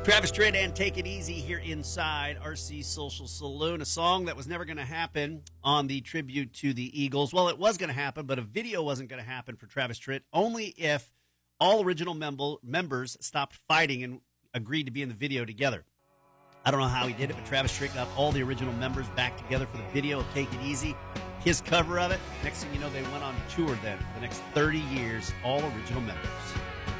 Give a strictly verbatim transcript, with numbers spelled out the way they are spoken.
Travis Tritt and Take It Easy here inside R C Social Saloon, a song that was never going to happen on the tribute to the Eagles. Well, it was going to happen, but a video wasn't going to happen for Travis Tritt, only if all original mem- members stopped fighting and agreed to be in the video together. I don't know how he did it, but Travis Tritt got all the original members back together for the video of Take It Easy, his cover of it. Next thing you know, they went on tour then for the next thirty years, all original members.